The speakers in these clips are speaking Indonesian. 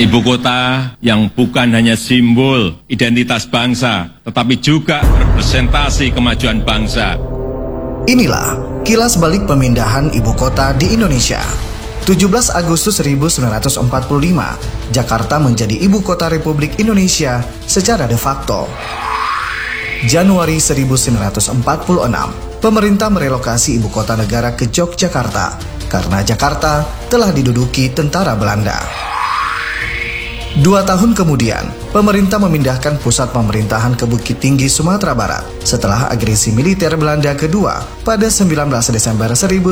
Ibu kota yang bukan hanya simbol identitas bangsa, tetapi juga representasi kemajuan bangsa. Inilah kilas balik pemindahan ibu kota di Indonesia. 17 Agustus 1945, Jakarta menjadi ibu kota Republik Indonesia secara de facto. Januari 1946, pemerintah merelokasi ibu kota negara ke Yogyakarta karena Jakarta telah diduduki tentara Belanda. 2 tahun kemudian, pemerintah memindahkan pusat pemerintahan ke Bukit Tinggi, Sumatera Barat setelah agresi militer Belanda kedua pada 19 Desember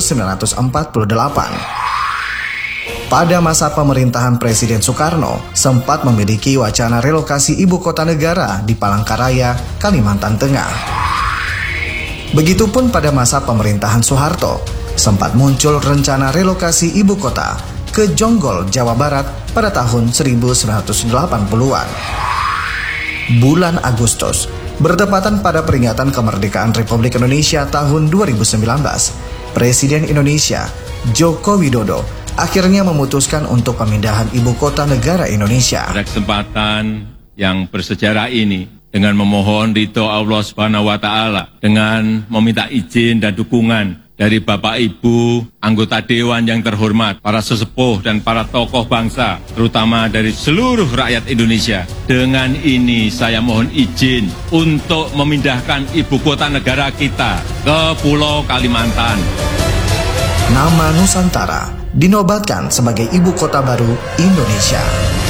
1948. Pada masa pemerintahan Presiden Soekarno, sempat memiliki wacana relokasi ibu kota negara di Palangkaraya, Kalimantan Tengah. Begitupun pada masa pemerintahan Soeharto, sempat muncul rencana relokasi ibu kota ke Jonggol, Jawa Barat pada tahun 1980-an. Bulan Agustus, bertepatan pada peringatan kemerdekaan Republik Indonesia tahun 2019, Presiden Indonesia, Joko Widodo, akhirnya memutuskan untuk pemindahan ibu kota negara Indonesia. Pada kesempatan yang bersejarah ini, dengan memohon ridho Allah Subhanahu wa Ta'ala, dengan meminta izin dan dukungan dari Bapak Ibu, anggota Dewan yang terhormat, para sesepuh dan para tokoh bangsa, terutama dari seluruh rakyat Indonesia. Dengan ini saya mohon izin untuk memindahkan ibu kota negara kita ke Pulau Kalimantan. Nama Nusantara dinobatkan sebagai ibu kota baru Indonesia.